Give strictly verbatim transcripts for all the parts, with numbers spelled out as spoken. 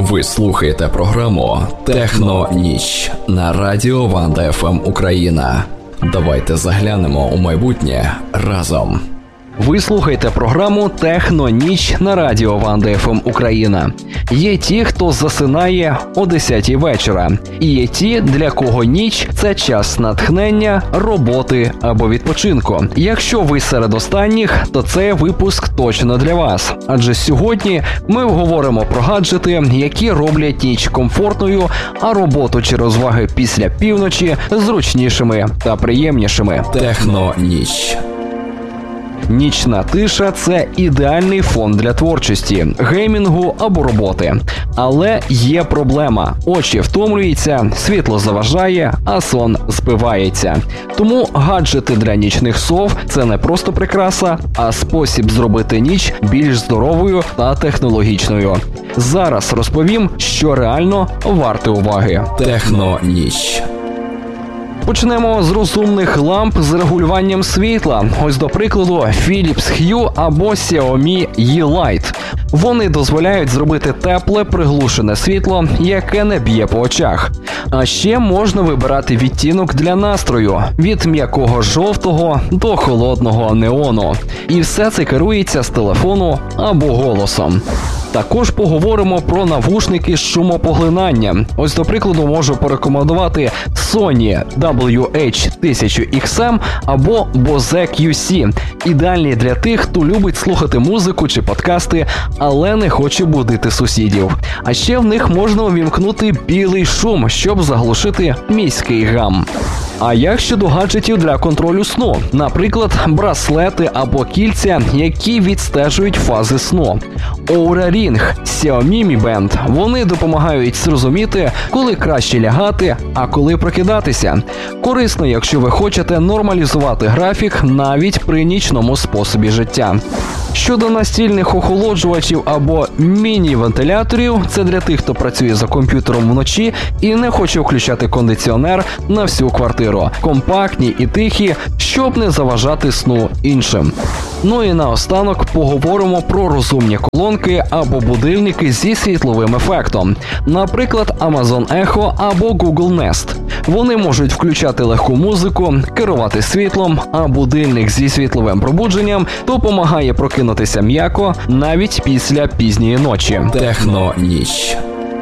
Ви слухаєте програму «Техно-ніч» на радіо Ванда еф ем Україна. Давайте заглянемо у майбутнє разом. Ви слухаєте програму «Техно-ніч» на радіо Ванда еф ем Україна. Є ті, хто засинає о десятій вечора. І є ті, для кого ніч – це час натхнення, роботи або відпочинку. Якщо ви серед останніх, то цей випуск точно для вас. Адже сьогодні ми говоримо про гаджети, які роблять ніч комфортною, а роботу чи розваги після півночі зручнішими та приємнішими. «Техно-ніч». Нічна тиша – це ідеальний фон для творчості, геймінгу або роботи. Але є проблема. Очі втомлюються, світло заважає, а сон збивається. Тому гаджети для нічних сов – це не просто прикраса, а спосіб зробити ніч більш здоровою та технологічною. Зараз розповім, що реально варте уваги. «Техно-ніч». Почнемо з розумних ламп з регулюванням світла. Ось до прикладу Philips Hue або Xiaomi E-Light. Вони дозволяють зробити тепле, приглушене світло, яке не б'є по очах. А ще можна вибирати відтінок для настрою – від м'якого жовтого до холодного неону. І все це керується з телефону або голосом. Також поговоримо про навушники з шумопоглинанням. Ось, до прикладу, можу порекомендувати Sony дабл ю ейч тисяча ікс ем або Bose кью сі. Ідеальні для тих, хто любить слухати музику чи подкасти, але не хоче будити сусідів. А ще в них можна увімкнути білий шум, щоб заглушити міський гам. А як щодо гаджетів для контролю сну? Наприклад, браслети або кільця, які відстежують фази сну. Oura Ring, Xiaomi Mi Band. Вони допомагають зрозуміти, коли краще лягати, а коли прокидатися. Корисно, якщо ви хочете нормалізувати графік навіть при нічному способі життя. Щодо настільних охолоджувачів або міні-вентиляторів, це для тих, хто працює за комп'ютером вночі і не хоче включати кондиціонер на всю квартиру. Компактні і тихі, щоб не заважати сну іншим. Ну і наостанок поговоримо про розумні колонки або будильники зі світловим ефектом. Наприклад, Amazon Echo або Google Nest. Вони можуть включати легку музику, керувати світлом, а будильник зі світловим пробудженням допомагає прокинутися м'яко навіть після пізньої ночі. «Техно-ніч».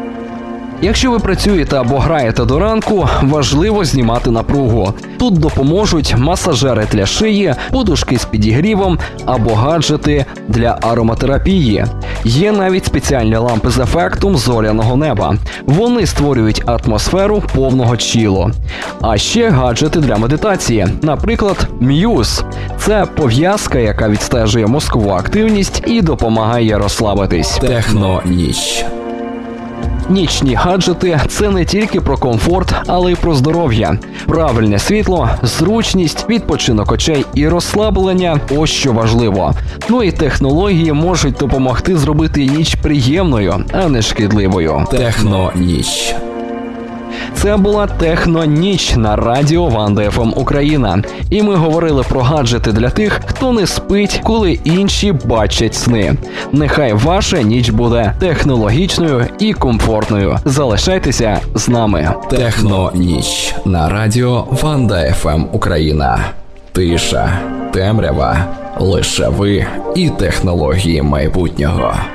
Якщо ви працюєте або граєте до ранку, важливо знімати напругу. Тут допоможуть масажери для шиї, подушки з підігрівом або гаджети для ароматерапії. Є навіть спеціальні лампи з ефектом зоряного неба. Вони створюють атмосферу повного чілу. А ще гаджети для медитації. Наприклад, Muse. Це пов'язка, яка відстежує мозкову активність і допомагає розслабитись. «Техно-ніч». Нічні гаджети – це не тільки про комфорт, але й про здоров'я. Правильне світло, зручність, відпочинок очей і розслаблення – ось що важливо. Ну і технології можуть допомогти зробити ніч приємною, а не шкідливою. «Техно-ніч». Це була «Техно-ніч» на радіо Ванда еф ем Україна. І ми говорили про гаджети для тих, хто не спить, коли інші бачать сни. Нехай ваша ніч буде технологічною і комфортною. Залишайтеся з нами. «Техно-ніч» на радіо Ванда еф ем Україна. Тиша, темрява, лише ви і технології майбутнього.